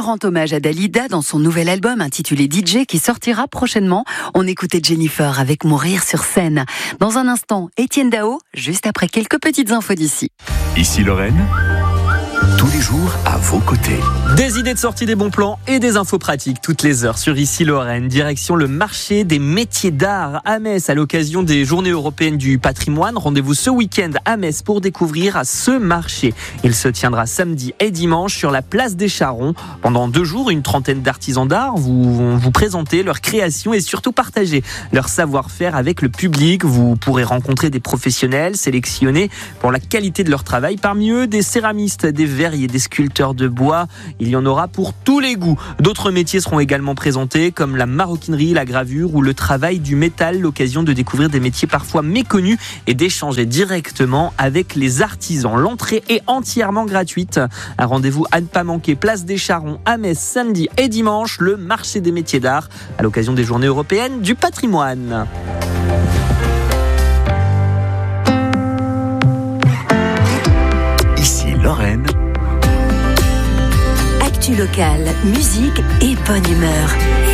rend hommage à Dalida dans son nouvel album intitulé DJ qui sortira prochainement. On écoutait Jennifer avec Mourir sur scène. Dans un instant, Étienne Dao, juste après quelques petites infos d'ici. Ici Lorraine, tous les jours à vos côtés. Des idées de sortie, des bons plans et des infos pratiques toutes les heures sur Ici Lorraine. Direction le marché des métiers d'art à Metz à l'occasion des Journées européennes du patrimoine. Rendez-vous ce week-end à Metz pour découvrir ce marché. Il se tiendra samedi et dimanche sur la place des Charrons. Pendant 2 jours, une trentaine d'artisans d'art vont vous présenter leurs créations et surtout partager leur savoir-faire avec le public. Vous pourrez rencontrer des professionnels sélectionnés pour la qualité de leur travail. Parmi eux, des céramistes, des verriers, des sculpteurs de bois. Il y en aura pour tous les goûts. D'autres métiers seront également présentés comme la maroquinerie, la gravure ou le travail du métal. L'occasion de découvrir des métiers parfois méconnus et d'échanger directement avec les artisans. L'entrée est entièrement gratuite. Un rendez-vous à ne pas manquer, place des Charrons à Metz samedi et dimanche, le marché des métiers d'art à l'occasion des Journées européennes du patrimoine. Ici Lorraine. Actu locale, musique et bonne humeur.